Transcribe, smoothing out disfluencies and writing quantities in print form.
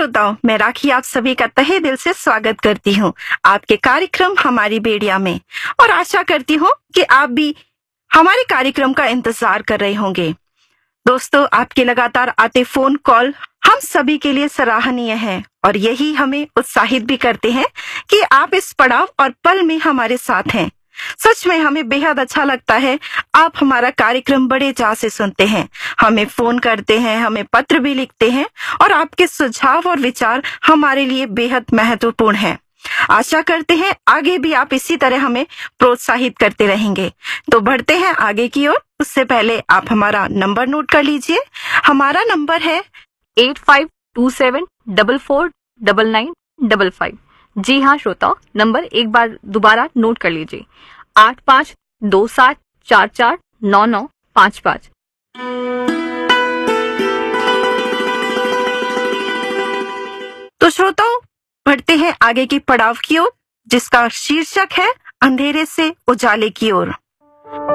श्रोताओं, मैं राखी आप सभी का तहे दिल से स्वागत करती हूँ आपके कार्यक्रम हमारी बेड़िया में, और आशा करती हूँ कि आप भी हमारे कार्यक्रम का इंतजार कर रहे होंगे। दोस्तों, आपके लगातार आते फोन कॉल हम सभी के लिए सराहनीय है और यही हमें उत्साहित भी करते हैं कि आप इस पड़ाव और पल में हमारे साथ हैं। सच में हमें बेहद अच्छा लगता है। आप हमारा कार्यक्रम बड़े चाव से सुनते हैं, हमें फोन करते हैं, हमें पत्र भी लिखते हैं और आपके सुझाव और विचार हमारे लिए बेहद महत्वपूर्ण है। आशा करते हैं आगे भी आप इसी तरह हमें प्रोत्साहित करते रहेंगे। तो बढ़ते हैं आगे की ओर। उससे पहले आप हमारा नंबर नोट कर लीजिए। हमारा नंबर है 8527449955। जी हाँ श्रोताओ, नंबर एक बार दोबारा नोट कर लीजिए, 8527449955। तो श्रोताओं, बढ़ते हैं आगे की पड़ाव की ओर, जिसका शीर्षक है अंधेरे से उजाले की ओर।